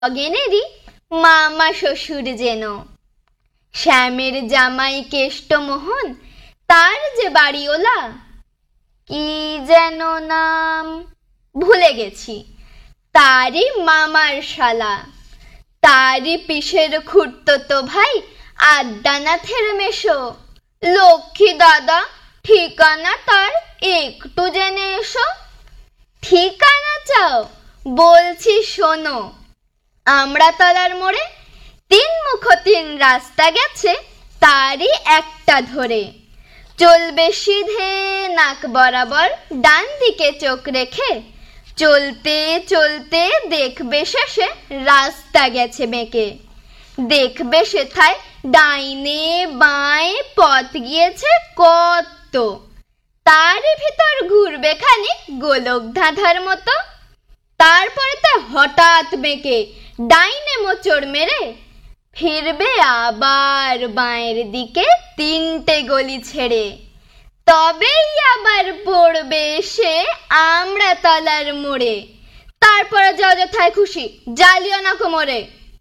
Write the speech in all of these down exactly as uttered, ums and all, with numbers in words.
অগেনেরই মামা শ্বশুর যেন। শ্যামের জামাই কেষ্টমোহন, তার যে বাড়িওলা, কি যেন নাম ভুলে গেছি, তারই মামার শালা, তারই পিসের খুড়তো ভাই আদ্যানাথের মেশো। লক্ষ্মী দাদা, ঠিকানা তার একটু জেনে এসো। ঠিকানা চাও? বলছি শোনো। আমড়াতলার মোড়ে তিন মুখ তিন রাস্তা গেছে, তারই একটা ধরে চলবে সিধে নাক বরাবর, ডান দিকে চোখ রেখে চলতে চলতে দেখবে শেষে রাস্তা গেছে বেঁকে। দেখবে সেথায় ডাইনে বাঁয়ে পথ গিয়েছে কত, তারই ভিতর ঘুরবে খানি গোলক ধাঁধার মতো। তারপরে তা হঠাৎ বেঁকে ডাইনে মোচড় মেরে ফিরবে আবার বাঁয়ের দিকে তিনটে গলি ছেড়ে, তবেই আবার পড়বে সে আমড়াতলার মোড়ে। তারপরে যাও যথায় খুশি, জ্বালিও না কোমরে।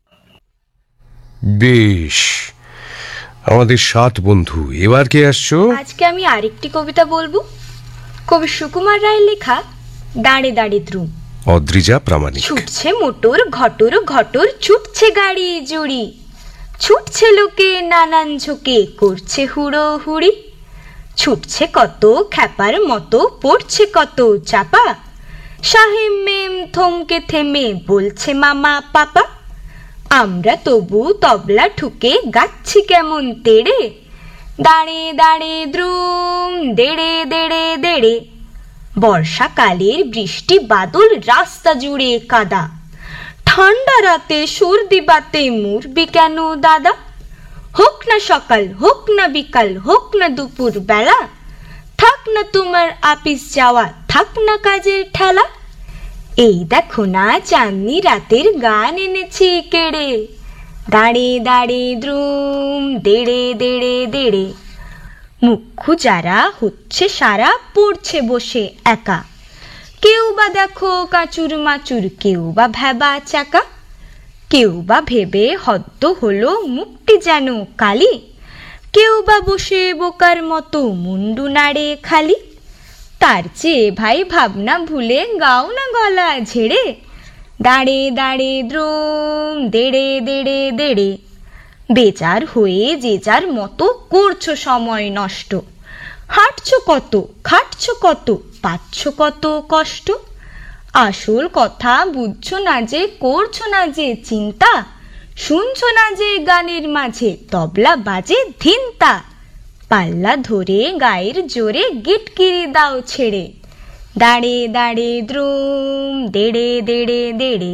বেশ, আমাদের সাত বন্ধু, এবার কে আসছো? আজকে আমি আরেকটি কবিতা বলবো, কবি সুকুমার রায়ের লেখা দাঁড়ে দাঁড়ে দ্রুম। অদ্রিজা প্রামাণিক। ছুটছে মোটর ঘটর ঘটর, ছুটছে গাড়ি জুড়ি, ছুটছে লোকে নানান ঝোঁকে, করছে হুড়ো হুড়ি। ছুটছে কত খ্যাপার মতো, পড়ছে কত চাপা, সাহেব মেম থমকে থেমে বলছে মামা পাপা। আমরা তবু তবলা ঠুকে গাচ্ছি কেমন তেড়ে, দাঁড়ে দাঁড়ে দ্রুম দেড়ে দেড়ে দেড়ে। বর্ষাকালের বৃষ্টি বাদল, রাস্তা জুড়ে কাদা, ঠান্ডা রাতে সর্দি বাতে মরবি কেন দাদা। হোক না সকাল, হোক না বিকাল, হোক না দুপুর বেলা, থাক না তোমার আপিস যাওয়া, থাক না কাজের ঠেলা। এই দেখো না চাঁদনি রাতের গান এনেছি কেড়ে, দাঁড়ে দাঁড়ে দ্রুম দেড়ে দেড়ে দেড়ে। মুখ্য যারা হচ্ছে সারা, পড়ছে বসে একা, কেউ বা দেখো কাচুর মাচুর, কেউ বা ভেবা চাকা, কেউ বা ভেবে হদ্দ হলো মুক্তি যেন কালি, কেউ বা বসে বোকার মতো মুন্ডু নাড়ে খালি। তার চেয়ে ভাই ভাবনা ভুলে গাও না গলা ঝেড়ে, দাঁড়ে দাঁড়ে দ্রুম দেড়ে দেড়ে দেড়ে। বেচার হয়ে যে যার মতো করছো সময় নষ্ট, হাঁটছো কত, খাটছো কত, পাচ্ছ কত কষ্ট। আসল কথা বুঝছো না যে, করছো না যে চিন্তা, শুনছো না যে গানের মাঝে তবলা বাজে ধিনতা। পাল্লা ধরে গায়ের জোরে গিটকিরি দাও ছেড়ে, দাঁড়ে দাঁড়ে দ্রুম দেড়ে দেড়ে দেড়ে।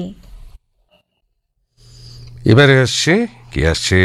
এবারে আসছে কে আসছে?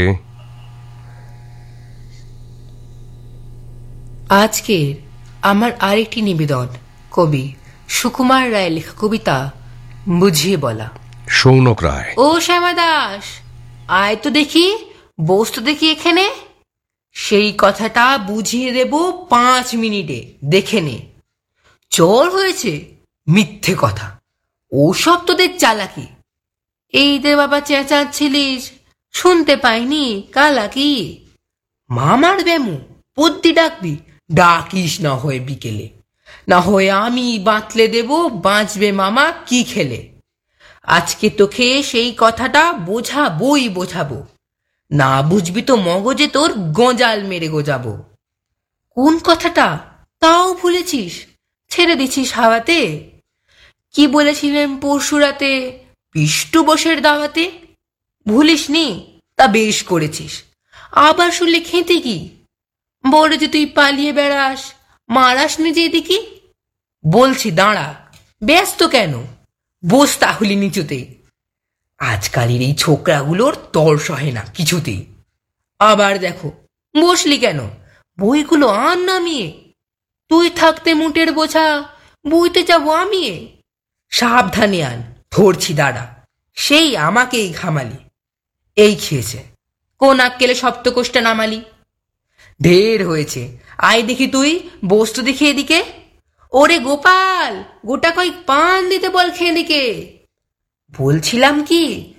আজকের আমার আরেকটি নিবেদন কবি সুকুমার রায়ের লেখা কবিতা বুঝিয়ে বলা। সৌনক রায়। ও শ্যামা দাস, আয় তো দেখি, বস তো দেখি এখানে। সেই কথাটা বুঝিয়ে দেব পাঁচ মিনিটে, দেখে নে। জ্বর হয়েছে? মিথ্যে কথা, ওসব তোদের চালাকি। এই দে বাবা চেঁচাচ্ছিলিস, শুনতে পাইনি কালাকি। মামার ব্যামু পদ্যি ডাকবি, ডাকিস না হয়ে বিকেলে, না হয়ে আমি বাতলে দেব বাঁচবে মামা কি খেলে। আজকে তোকে সেই কথাটা বোঝাবই বোঝাবো, না বুঝবি তো মগজে তোর গজাল মেরে গোজাবো। কোন কথাটা তাও ভুলেছিস, ছেড়ে দিছিস হাওয়াতে? কি বলেছিলেন পরশু রাতে পিষ্টু বসের দাওয়াতে? ভুলিস নি? তা বেশ করেছিস। আবার শুনলে খেতে কি বলে যে তুই পালিয়ে বেড়াস, মারাস নিজে এদিকে। বলছি দাঁড়া, ব্যস্ত কেন, বস তাহলে নিচুতে। আজকালের এই ছোকরাগুলোর তর সহে না কিছুতেই। আবার দেখো, বসলি কেন, বইগুলো আন নামিয়ে। তুই থাকতে মুটের বোঝা বইতে যাবো আমি। সাবধানে আন, ধরছি দাঁড়া, সেই আমাকেই ঘামালি। এই খেয়েছে, কোন আক্কেলে সপ্তকোষ্টা নামালি? ঢের হয়েছে, আয় দেখি তুই, বস্তু দেখি এদিকে। ওরে গোপাল, গোটা কয়েক পান দিতে বল খেয়ে দিকে। বলছিলাম কি,